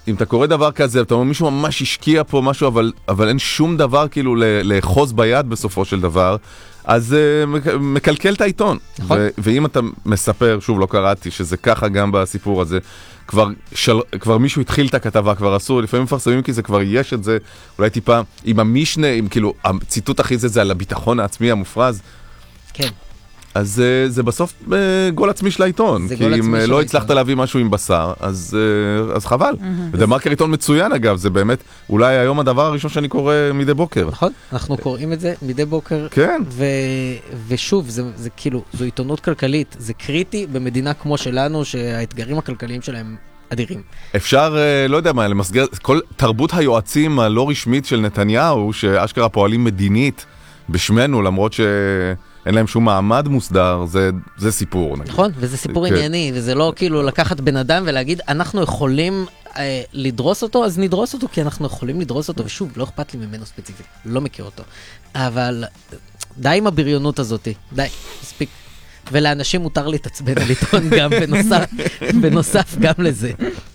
אם אתה קורא דבר כזה, אתה אומר, מישהו ממש השקיע פה משהו, אבל אין שום דבר כאילו לאחוז ביד בסופו של דבר, אז מקלקל את העיתון. נכון. ואם אתה מספר, שוב, לא קראתי, שזה ככה גם בסיפור הזה, כבר מישהו התחיל את הכתבה, כבר עשו, לפעמים מפרסמים כי זה כבר יש את זה, אולי טיפה, עם המשנה, עם כאילו, הציטוט הכי זה על הביטחון העצמי המופרז. כן. אז זה בסוף גול עצמי של העיתון, כי אם לא הצלחת להביא משהו עם בשר, אז חבל. ודה-מרקר עיתון מצוין אגב, זה באמת אולי היום הדבר הראשון שאני קורא מדי בוקר. נכון, אנחנו קוראים את זה מדי בוקר, כן. ושוב, זה כאילו, זו עיתונות כלכלית, זה קריטי במדינה כמו שלנו, שהאתגרים הכלכליים שלהם אדירים. אפשר, לא יודע מה, למסגר, כל תרבות היועצים הלא רשמית של נתניהו, שאשכרה פועלים מדינית בשמנו, למרות ש... אין להם שום מעמד מוסדר, זה סיפור. נכון, וזה סיפור ענייני, וזה לא כאילו לקחת בן אדם ולהגיד, אנחנו יכולים לדרוס אותו, אז נדרוס אותו, כי אנחנו יכולים לדרוס אותו, ושוב, לא אכפת לי ממנו ספציפית, לא מכיר אותו. אבל די עם הבריונות הזאת, די, מספיק. ולאנשים מותר להתעצבן על עיתון גם בנוסף גם לזה.